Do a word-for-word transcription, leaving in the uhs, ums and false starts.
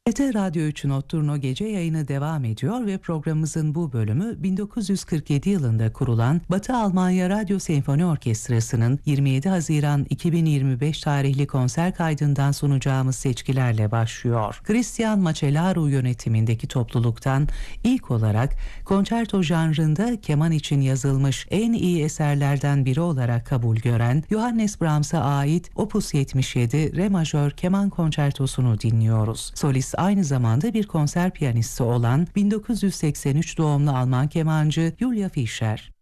T R T Radyo üç Notturno gece yayını devam ediyor ve programımızın bu bölümü bin dokuz yüz kırk yedi yılında kurulan Batı Almanya Radyo Senfoni Orkestrası'nın yirmi yedi Haziran iki bin yirmi beş tarihli konser kaydından sunacağımız seçkilerle başlıyor. Christian Macellaro yönetimindeki topluluktan ilk olarak konçerto janrında keman için yazılmış en iyi eserlerden biri olarak kabul gören Johannes Brahms'a ait Opus yetmiş yedi Re majör keman konçertosunu dinliyoruz. Solist aynı zamanda bir konser piyanisti olan bin dokuz yüz seksen üç doğumlu Alman kemancı Julia Fischer.